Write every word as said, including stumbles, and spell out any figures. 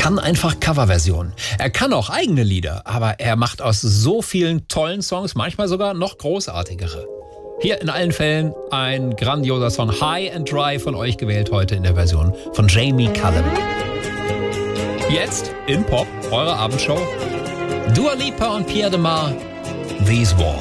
kann einfach Coverversionen. Er kann auch eigene Lieder, aber er macht aus so vielen tollen Songs manchmal sogar noch großartigere. Hier in allen Fällen ein grandioser Song, High and Dry, von euch gewählt heute in der Version von Jamie Cullum. Jetzt in Pop, eure Abendshow, Dua Lipa und Pierre de Mar, These Walls.